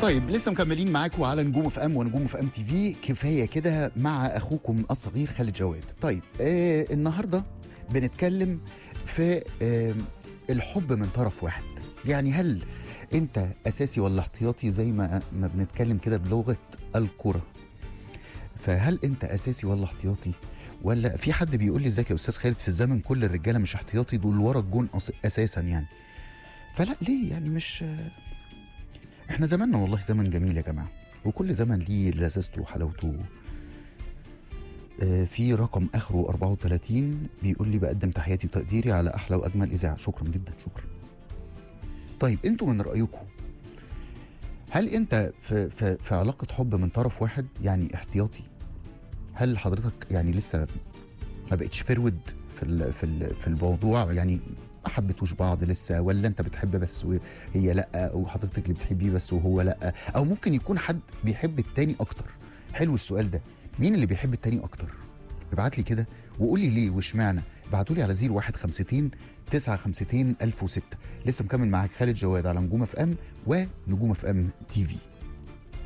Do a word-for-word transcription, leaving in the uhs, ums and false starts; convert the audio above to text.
طيب لسه مكملين معاكم على نجوم اف ام ونجوم اف ام تي في. كفايه كده مع اخوكم الصغير خالد جواد. طيب آه النهارده بنتكلم في آه الحب من طرف واحد. يعني هل انت اساسي ولا احتياطي؟ زي ما ما بنتكلم كده بلغه الكوره. فهل انت اساسي ولا احتياطي؟ ولا في حد بيقول لي ازيك يا استاذ خالد، في الزمن كل الرجاله مش احتياطي، دول ورا الجون اساسا يعني. فلا ليه يعني؟ مش احنا زماننا والله زمن جميل يا جماعه، وكل زمن ليه لذته وحلاوته. آه في رقم اخره أربعة وثلاثين بيقول لي بقدم تحياتي وتقديري على احلى واجمل اذاعه. شكرا جدا، شكرا. طيب انتوا من رايكم، هل انت في في في علاقه حب من طرف واحد يعني احتياطي؟ هل حضرتك يعني لسه ما بقتش فرود في ال في ال في الموضوع، يعني ما حبيتوش بعض لسه، ولا انت بتحب بس وهي لا، او حضرتك اللي بتحبيه بس وهو لا، او ممكن يكون حد بيحب التاني اكتر؟ حلو السؤال ده. مين اللي بيحب التاني اكتر؟ ابعت لي كده وقول لي ليه واشمعنى. ابعتوا لي على صفر واحد خمسة تسعة خمسة ألف وستة. لسه مكمل معاك خالد جواد على نجوم اف ام ونجوم اف ام تي في.